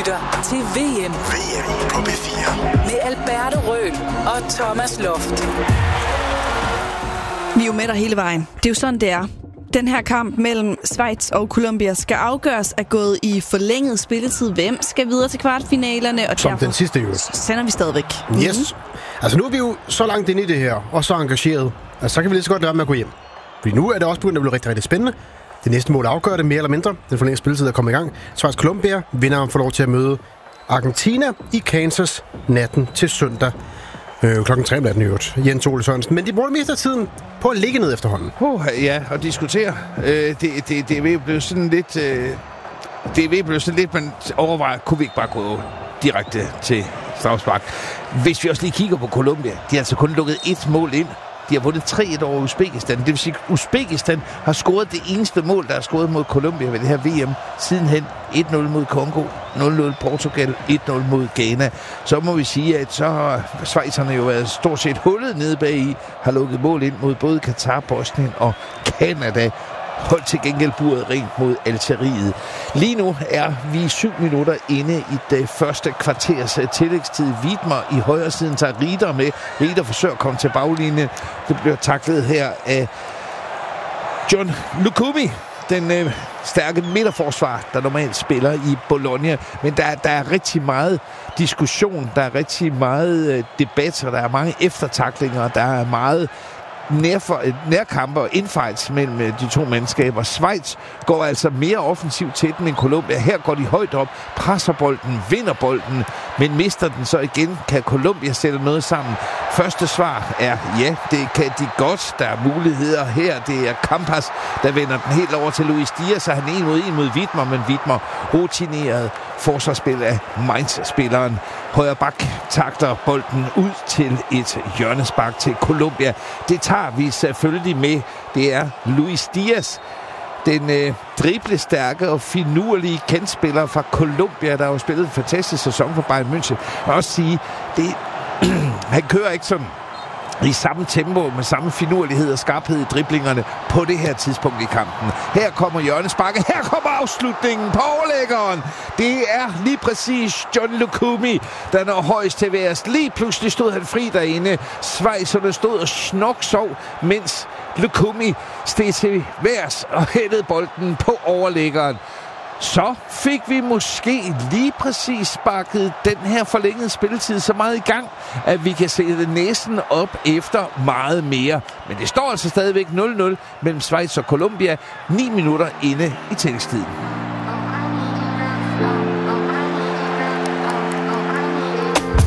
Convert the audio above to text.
lytter til VM. VM på P4. Med Alberto Røhl og Thomas Loft. Vi er jo med dig hele vejen. Det er jo sådan, det er. Den her kamp mellem Schweiz og Colombia skal afgøres af gået i forlænget spilletid. Hvem skal videre til kvartfinalerne? Og som den sidste jo. Sender vi stadigvæk. Yes. Altså nu er vi jo så langt inde i det her, og så engageret. Altså så kan vi lige så godt lade med at gå hjem. Fordi nu er det også begyndt at blive rigtig, rigtig spændende. Det næste mål afgør det mere eller mindre. Den forlængede spilletid er kommet i gang. Schweiz-Colombia. Vinderen får lov til at møde Argentina i Kansas natten til søndag. Klokken 3 natten i øvrigt. Jens Ole Sørensen. Men de bruger det meste af tiden på at ligge ned efterhånden. Ja, og diskutere. Det er ved at blive sådan lidt... det er ved at blive sådan lidt, man overvejer, kunne vi ikke bare gå direkte til straffespark. Hvis vi også lige kigger på Colombia, de har altså kun lukket 1 mål ind. De har vundet 3-1 over Uzbekistan. Det vil sige, at Uzbekistan har scoret det eneste mål, der er scoret mod Colombia ved det her VM. Sidenhen 1-0 mod Kongo, 0-0 Portugal, 1-0 mod Ghana. Så må vi sige, at så har schweizerne jo været stort set hullet nede bagi, har lukket mål ind mod både Katar, Bosnien og Canada. Holdt til gengæld buret rent mod Algeriet. Lige nu er vi 7 minutter inde i det første kvarters tillægstid. Wiedmer i højre siden tager Rieder med. Rieder forsøger at komme til baglinjen. Det bliver taklet her af John Lukumi, den stærke midterforsvar, der normalt spiller i Bologna. Men der er rigtig meget diskussion, der er rigtig meget debat, og der er mange eftertaklinger, der er meget nærkampe og infights mellem de to mandskaber. Schweiz går altså mere offensivt til den end Colombia. Her går de højt op, presser bolden, vinder bolden, men mister den så igen. Kan Colombia sætte noget sammen? Første svar er ja, det kan de godt. Der er muligheder her. Det er Campas, der vender den helt over til Luis Diaz, så han 1 mod Wiedmer, men Wiedmer rutineret forsvarsspil af Mainz-spilleren. Højre bak takter bolden ud til et hjørnespark til Colombia. Det tager vi selvfølgelig med. Det er Luis Diaz, den driblestærke og finurlige kantspiller fra Colombia, der har jo spillet en fantastisk sæson for Bayern München. Jeg vil også sige, han kører ikke sådan i samme tempo, med samme finurlighed og skarphed i driblingerne på det her tidspunkt i kampen. Her kommer hjørnesparket, her kommer afslutningen på overlæggeren. Det er lige præcis John Lukumi, der når højst til værs. Lige pludselig stod han fri derinde. Schweizerne stod og snoksov, mens Lukumi steg til værs og hættede bolden på overlæggeren. Så fik vi måske lige præcis sparket den her forlængede spilletid så meget i gang, at vi kan sætte næsten op efter meget mere. Men det står altså stadigvæk 0-0 mellem Schweiz og Colombia, 9 minutter inde i tillægstiden.